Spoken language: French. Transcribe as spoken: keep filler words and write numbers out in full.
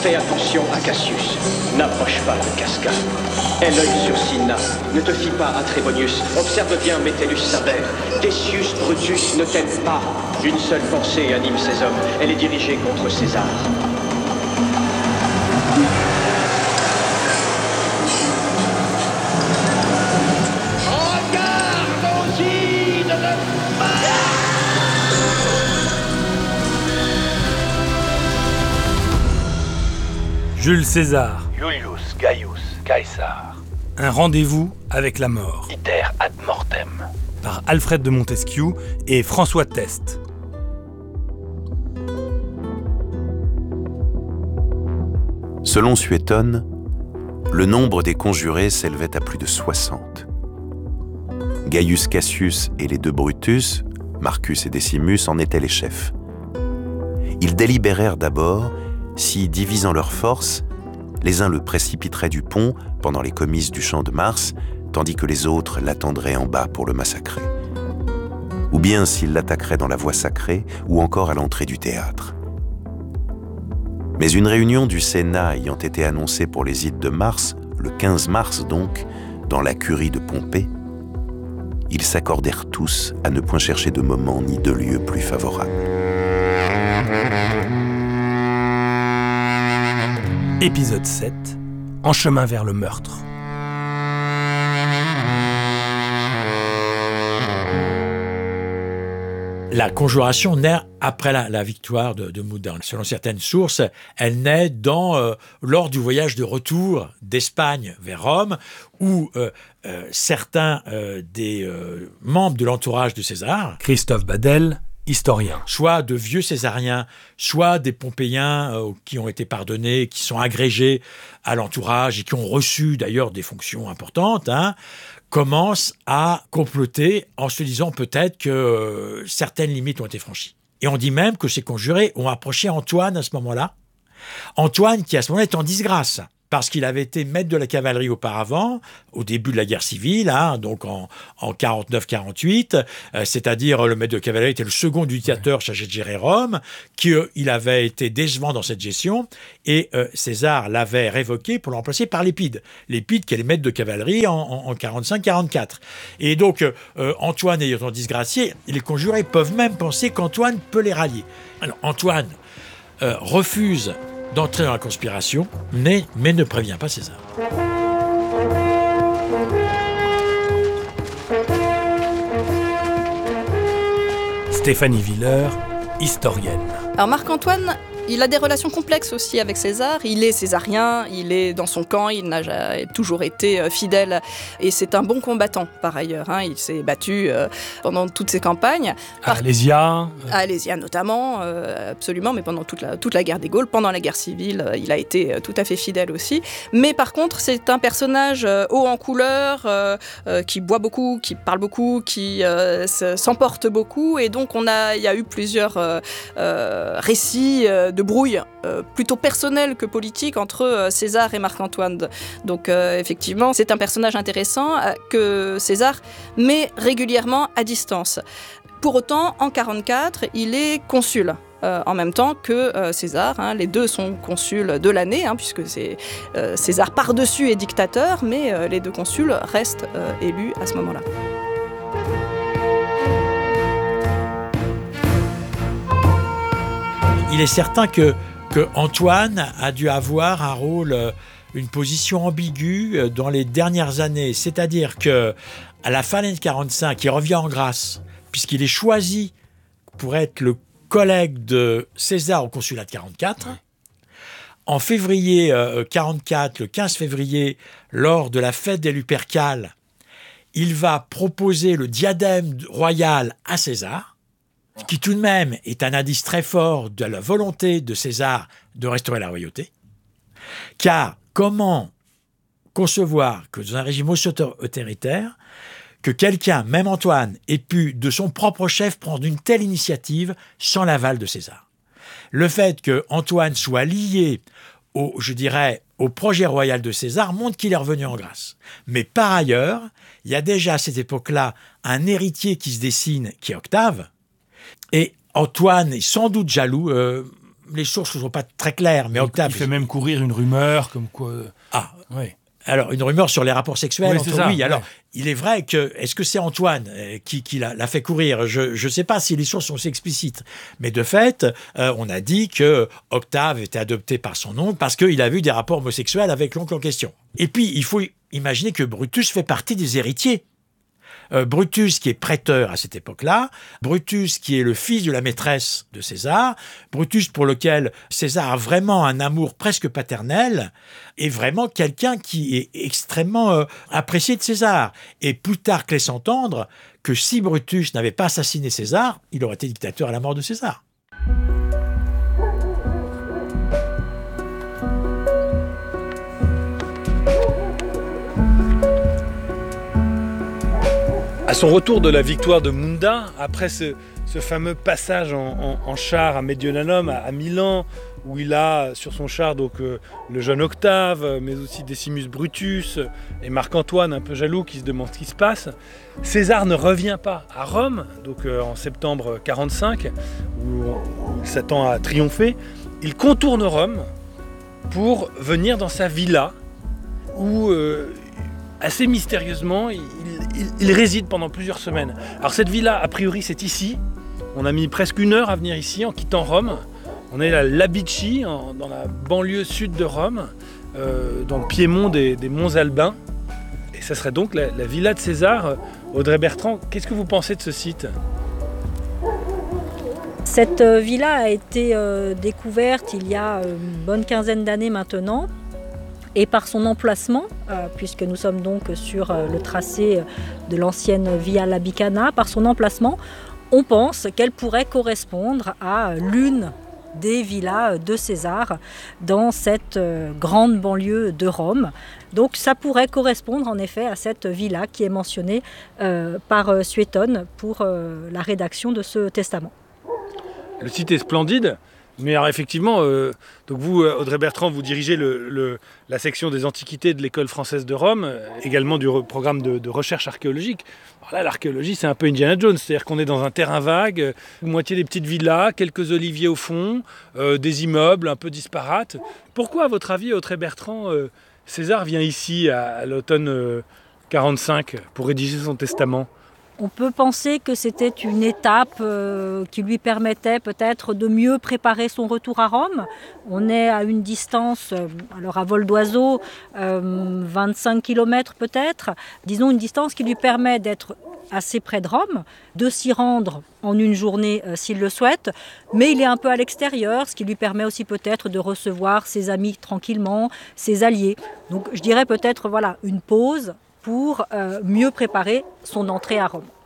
Fais attention à Cassius. N'approche pas de Casca. Aie l'œil sur Cinna. Ne te fie pas à Trébonius. Observe bien Metellus Saber. Decius Brutus ne t'aime pas. Une seule pensée anime ces hommes. Elle est dirigée contre César. Jules César. Iulius Gaius Caesar. Un rendez-vous avec la mort. Iter ad mortem. Par Alfred de Montesquieu et François Teste. Selon Suétone, le nombre des conjurés s'élevait à plus de soixante. Gaius Cassius et les deux Brutus, Marcus et Decimus, en étaient les chefs. Ils délibérèrent d'abord si, divisant leurs forces, les uns le précipiteraient du pont pendant les comices du champ de Mars, tandis que les autres l'attendraient en bas pour le massacrer. Ou bien s'ils l'attaqueraient dans la voie sacrée, ou encore à l'entrée du théâtre. Mais une réunion du Sénat ayant été annoncée pour les ides de mars, le quinze mars donc, dans la curie de Pompée, ils s'accordèrent tous à ne point chercher de moment ni de lieu plus favorable. Épisode sept. En chemin vers le meurtre. La conjuration naît après la, la victoire de, de Moudon. Selon certaines sources, elle naît dans, euh, lors du voyage de retour d'Espagne vers Rome, où euh, euh, certains euh, des euh, membres de l'entourage de César, Christophe Badel, historien, soit de vieux césariens, soit des pompéiens euh, qui ont été pardonnés, qui sont agrégés à l'entourage et qui ont reçu d'ailleurs des fonctions importantes, hein, commencent à comploter en se disant peut-être que euh, certaines limites ont été franchies. Et on dit même que ces conjurés ont approché Antoine à ce moment-là. Antoine qui à ce moment-là est en disgrâce, parce qu'il avait été maître de la cavalerie auparavant, au début de la guerre civile, hein, donc en, en quarante-neuf quarante-huit, euh, c'est-à-dire le maître de cavalerie était le second du dictateur chargé de gérer Rome, qu'il euh, avait été décevant dans cette gestion, et euh, César l'avait révoqué pour le remplacer par Lépide. Lépide qui est le maître de cavalerie en, en, en quarante-cinq quarante-quatre. Et donc, euh, Antoine ayant disgracié, les conjurés peuvent même penser qu'Antoine peut les rallier. Alors, Antoine euh, refuse d'entrer dans la conspiration, mais, mais ne prévient pas César. Stéphanie Villeur, historienne. Alors Marc-Antoine, il a des relations complexes aussi avec César. Il est césarien, il est dans son camp, il n'a toujours été fidèle et c'est un bon combattant par ailleurs. Hein. Il s'est battu euh, pendant toutes ses campagnes. À Alésia. À Alésia notamment, euh, absolument, mais pendant toute la, toute la guerre des Gaules, pendant la guerre civile, euh, il a été euh, tout à fait fidèle aussi. Mais par contre, c'est un personnage euh, haut en couleur, euh, euh, qui boit beaucoup, qui parle beaucoup, qui euh, s'emporte beaucoup et donc on a, il y a eu plusieurs euh, euh, récits euh, de brouille euh, plutôt personnelle que politique entre euh, César et Marc-Antoine. Donc euh, effectivement, c'est un personnage intéressant euh, que César met régulièrement à distance. Pour autant, en quarante-quatre, il est consul. Euh, en même temps que euh, César. Hein. Les deux sont consuls de l'année, hein, puisque c'est, euh, César par-dessus est dictateur, mais euh, les deux consuls restent euh, élus à ce moment-là. Il est certain que, que Antoine a dû avoir un rôle, une position ambiguë dans les dernières années. C'est-à-dire que à la fin de l'année quarante-cinq, il revient en grâce, puisqu'il est choisi pour être le collègue de César au consulat de quarante-quatre. En février euh, quarante-quatre, le quinze février, lors de la fête des Lupercales, il va proposer le diadème royal à César, ce qui tout de même est un indice très fort de la volonté de César de restaurer la royauté. Car comment concevoir que dans un régime aussi autoritaire, que quelqu'un, même Antoine, ait pu de son propre chef prendre une telle initiative sans l'aval de César. Le fait que Antoine soit lié au, je dirais, au projet royal de César montre qu'il est revenu en grâce. Mais par ailleurs, il y a déjà à cette époque-là un héritier qui se dessine, qui est Octave, et Antoine est sans doute jaloux. Euh, les sources ne sont pas très claires, mais Octave... Il fait même courir une rumeur comme quoi... Ah, oui. Alors, une rumeur sur les rapports sexuels. Oui, entre, c'est ça, oui, alors, ouais. il est vrai que... Est-ce que c'est Antoine euh, qui, qui l'a, l'a fait courir ? Je ne sais pas si les sources sont aussi explicites. Mais de fait, euh, on a dit que Octave était adopté par son oncle parce qu'il a vu des rapports homosexuels avec l'oncle en question. Et puis, il faut imaginer que Brutus fait partie des héritiers. Euh, Brutus qui est prêteur à cette époque-là, Brutus qui est le fils de la maîtresse de César, Brutus pour lequel César a vraiment un amour presque paternel, est vraiment quelqu'un qui est extrêmement euh, apprécié de César. Et Plutarque laisse entendre que si Brutus n'avait pas assassiné César, il aurait été dictateur à la mort de César. À son retour de la victoire de Munda, après ce, ce fameux passage en, en, en char à Mediolanum, à, à Milan, où il a sur son char donc, euh, le jeune Octave, mais aussi Decimus Brutus et Marc-Antoine un peu jaloux qui se demandent ce qui se passe, César ne revient pas à Rome, donc euh, en septembre quarante-cinq, où, où il s'attend à triompher. Il contourne Rome pour venir dans sa villa, où... Euh, assez mystérieusement, il, il, il réside pendant plusieurs semaines. Alors cette villa, a priori, c'est ici. On a mis presque une heure à venir ici en quittant Rome. On est à Labici, en, dans la banlieue sud de Rome, euh, dans le piémont des, des monts Albins. Et ça serait donc la, la villa de César. Audrey Bertrand, qu'est-ce que vous pensez de ce site ? Cette villa a été euh, découverte il y a une bonne quinzaine d'années maintenant. Et par son emplacement, euh, puisque nous sommes donc sur euh, le tracé de l'ancienne Via Labicana, par son emplacement, on pense qu'elle pourrait correspondre à l'une des villas de César dans cette euh, grande banlieue de Rome. Donc ça pourrait correspondre en effet à cette villa qui est mentionnée euh, par euh, Suétone pour euh, la rédaction de ce testament. Le site est splendide. Mais alors effectivement, euh, donc vous, Audrey Bertrand, vous dirigez le, le, la section des antiquités de l'école française de Rome, euh, également du re- programme de, de recherche archéologique. Alors là, l'archéologie, c'est un peu Indiana Jones, c'est-à-dire qu'on est dans un terrain vague, euh, moitié des petites villas, quelques oliviers au fond, euh, des immeubles un peu disparates. Pourquoi, à votre avis, Audrey Bertrand, euh, César vient ici à, à l'automne euh, quarante-cinq pour rédiger son testament ? On peut penser que c'était une étape euh, qui lui permettait peut-être de mieux préparer son retour à Rome. On est à une distance, euh, alors à vol d'oiseau, euh, vingt-cinq kilomètres peut-être, disons une distance qui lui permet d'être assez près de Rome, de s'y rendre en une journée euh, s'il le souhaite, mais il est un peu à l'extérieur, ce qui lui permet aussi peut-être de recevoir ses amis tranquillement, ses alliés. Donc je dirais peut-être voilà, une pause pour euh, mieux préparer son entrée à Rome.